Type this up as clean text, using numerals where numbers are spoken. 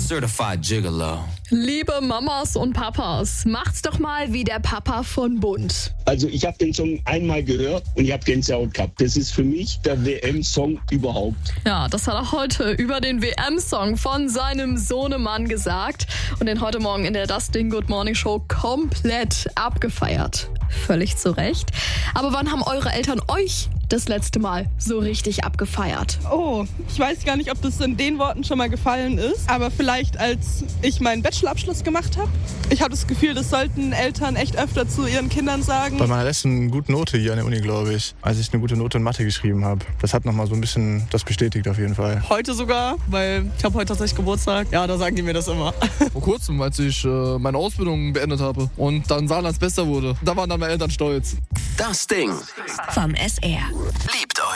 certified gigolo. Liebe Mamas und Papas, macht's doch mal wie der Papa von Bund. Also ich habe den Song einmal gehört und ich habe Gänsehaut gehabt. Das ist für mich der WM-Song überhaupt. Ja, das hat er heute über den WM-Song von seinem Sohnemann gesagt und den heute Morgen in der Das Ding Good Morning Show komplett abgefeiert. Völlig zu Recht. Aber wann haben eure Eltern euch das letzte Mal so richtig abgefeiert? Oh, ich weiß gar nicht, ob das in den Worten schon mal gefallen ist, aber vielleicht als ich meinen Bachelorabschluss gemacht habe. Ich habe das Gefühl, das sollten Eltern echt öfter zu ihren Kindern sagen. Bei meiner letzten guten Note hier an der Uni, glaube ich, als ich eine gute Note in Mathe geschrieben habe. Das hat nochmal so ein bisschen das bestätigt auf jeden Fall. Heute sogar, weil ich habe heute tatsächlich Geburtstag. Ja, da sagen die mir das immer. Vor kurzem, als ich meine Ausbildung beendet habe und dann Saarlands Bester wurde, da waren dann meine Eltern stolz. Das Ding vom SR. liebt